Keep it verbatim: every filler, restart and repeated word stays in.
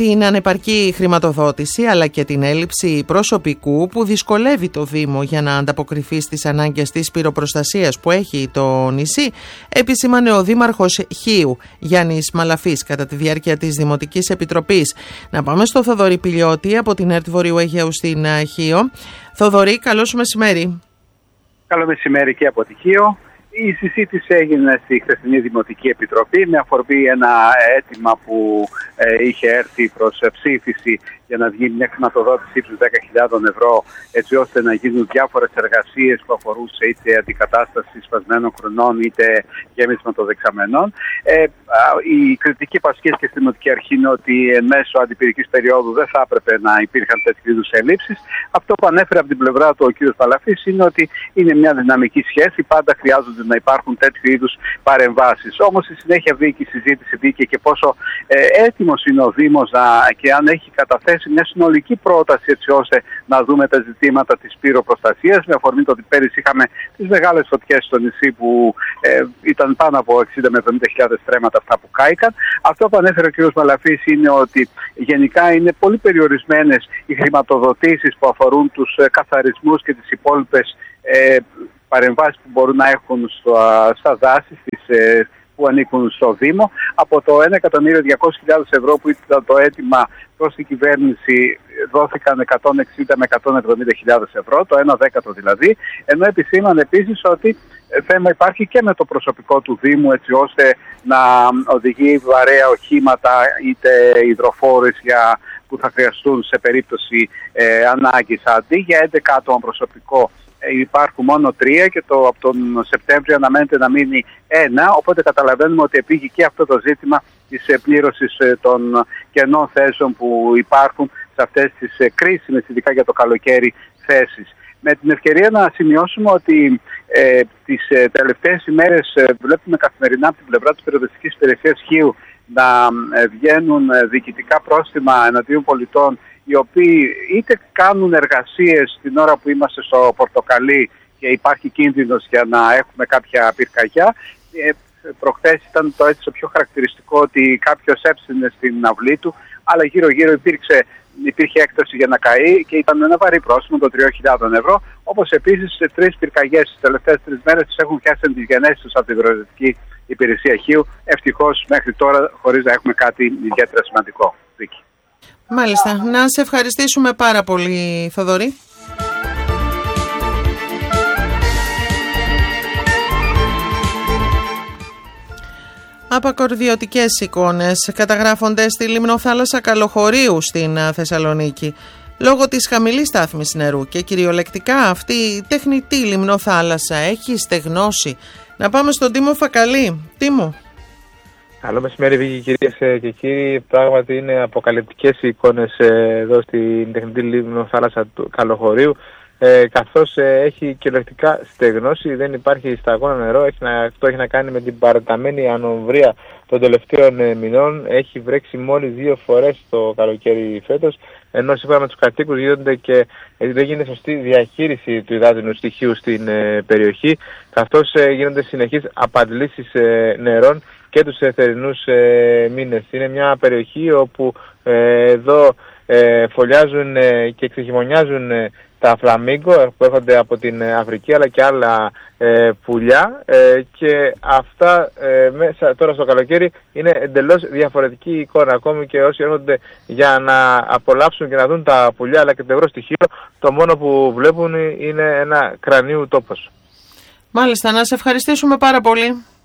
την ανεπαρκή χρηματοδότηση αλλά και την έλλειψη προσωπικού που δυσκολεύει το Δήμο για να ανταποκριθεί στις ανάγκες της πυροπροστασίας που έχει το νησί, επισήμανε ο Δήμαρχος Χίου Γιάννης Μαλαφής κατά τη διάρκεια της Δημοτικής Επιτροπής. Να πάμε στο Θοδωρή Πηλιώτη από την ΕΡΤ Βορείου Αιγαίου στην Χίο. Θοδωρή, καλό σου μεσημέρι. Καλό μεσημέρι και από τη Χίο. Η συζήτηση έγινε στη χθεσινή Δημοτική Επιτροπή με αφορμή ένα αίτημα που ε, είχε έρθει προς ψήφιση για να βγει μια χρηματοδότηση ύψους δέκα χιλιάδες ευρώ, έτσι ώστε να γίνουν διάφορες εργασίες που αφορούσε είτε αντικατάσταση σπασμένων χρονών είτε γέμισμα των δεξαμενών. Ε, η κριτική που ασκήθηκε στη Δημοτική Αρχή είναι ότι εν μέσω αντιπυρικής περίοδου δεν θα έπρεπε να υπήρχαν τέτοιου είδους ελλείψεις. Αυτό που ανέφερε από την πλευρά του ο κ. Παλαφής είναι ότι είναι μια δυναμική σχέση, πάντα χρειάζονται να υπάρχουν τέτοιου είδους παρεμβάσεις. Όμως στη συνέχεια βγήκε η συζήτηση, βγήκε και πόσο ε, έτοιμος είναι ο Δήμος να, και αν έχει καταθέσει μια συνολική πρόταση έτσι ώστε να δούμε τα ζητήματα της πυροπροστασίας, με αφορμή το ότι πέρυσι είχαμε τις μεγάλες φωτιές στο νησί που ε, ήταν πάνω από εξήντα με εβδομήντα χιλιάδες στρέμματα αυτά που κάηκαν. Αυτό που ανέφερε ο κ. Μαλαφής είναι ότι γενικά είναι πολύ περιορισμένες οι χρηματοδοτήσεις που αφορούν τους ε, καθαρισμούς και τις υπόλοιπες ε, παρεμβάσεις που μπορούν να έχουν στο, στα δάση, στις, ε, που ανήκουν στο Δήμο. Από το ένα εκατομμύριο διακόσιες χιλιάδες ευρώ που ήταν το αίτημα προς την κυβέρνηση, δόθηκαν εκατόν εξήντα με εκατόν εβδομήντα χιλιάδες ευρώ, το ένα δέκατο δηλαδή, ενώ επισήμανε επίσης ότι θέμα υπάρχει και με το προσωπικό του Δήμου, έτσι ώστε να οδηγεί βαρέα οχήματα είτε υδροφόρες για, που θα χρειαστούν σε περίπτωση ε, ανάγκης. Αντί για έντεκα άτομα προσωπικό, υπάρχουν μόνο τρία και το, από τον Σεπτέμβριο αναμένεται να μείνει ένα, οπότε καταλαβαίνουμε ότι επήγει και αυτό το ζήτημα της πλήρωσης των κενών θέσεων που υπάρχουν σε αυτές τις κρίσιμες, ειδικά για το καλοκαίρι, θέσεις. Με την ευκαιρία να σημειώσουμε ότι ε, τις ε, τελευταίες ημέρες ε, βλέπουμε καθημερινά από την πλευρά της Πυροσβεστικής Υπηρεσίας Χίου να ε, βγαίνουν ε, διοικητικά πρόστιμα εναντίον πολιτών, οι οποίοι είτε κάνουν εργασίες την ώρα που είμαστε στο Πορτοκαλί και υπάρχει κίνδυνος για να έχουμε κάποια πυρκαγιά. Ε, προχθές ήταν το έτσι το πιο χαρακτηριστικό ότι κάποιος έψινε στην αυλή του, αλλά γύρω-γύρω υπήρξε, υπήρχε έκταση για να καεί και ήταν ένα βαρύ πρόστιμο των τριών χιλιάδων ευρώ. Όπως επίσης σε τρεις πυρκαγιές τις τελευταίες τρεις μέρες τις έχουν πιάσει τις γενέσεις τους από την Πυροσβεστική Υπηρεσία Χίου. Ευτυχώς μέχρι τώρα χωρίς να έχουμε κάτι ιδιαίτερα σημαντικό. Βίκη. Μάλιστα. Να σε ευχαριστήσουμε πάρα πολύ, Θοδωρή. Απακορδιωτικές εικόνες καταγράφονται στη λιμνοθάλασσα Καλοχωρίου στην Θεσσαλονίκη. Λόγω της χαμηλής στάθμης νερού και κυριολεκτικά αυτή η τεχνητή λιμνοθάλασσα έχει στεγνώσει. Να πάμε στον Τίμο Φακαλή. Τίμο. Καλό μεσημέρι, Βίκη, κυρίες και κύριοι. Πράγματι είναι αποκαλυπτικές οι εικόνες εδώ στην τεχνητή λιμνοθάλασσα του Καλοχωρίου, ε, καθώς ε, έχει κυριολεκτικά στεγνώσει, δεν υπάρχει σταγόνα νερό. Έχει να, αυτό έχει να κάνει με την παραταμένη ανομβρία των τελευταίων ε, μηνών. Έχει βρέξει μόλις δύο φορές το καλοκαίρι φέτος, ενώ σύμφωνα με τους κατοίκους γίνονται και ε, δεν γίνεται σωστή διαχείριση του υδάτινου στοιχείου στην ε, περιοχή, καθώς ε, γίνονται συνεχείς απαντλήσεις ε, νερών και τους θερινούς ε, μήνες. Είναι μια περιοχή όπου ε, εδώ ε, φωλιάζουν ε, και ξεχειμονιάζουν ε, τα φλαμίγκο που έρχονται από την Αφρική, αλλά και άλλα ε, πουλιά ε, και αυτά ε, μέσα τώρα στο καλοκαίρι είναι εντελώς διαφορετική εικόνα. Ακόμη και όσοι έρχονται για να απολαύσουν και να δουν τα πουλιά αλλά και το υγρό στοιχείο, το μόνο που βλέπουν είναι ένα κρανίου τόπος. Μάλιστα, να σε ευχαριστήσουμε πάρα πολύ.